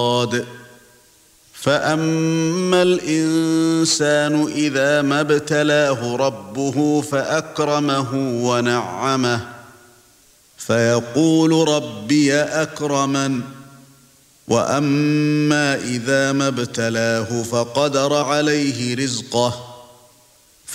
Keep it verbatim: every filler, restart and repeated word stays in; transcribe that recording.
فأما الإنسان إذا ما ابتلاه ربه فأكرمه ونعمه فيقول ربي أكرمن وأما إذا ما ابتلاه فقدر عليه رزقه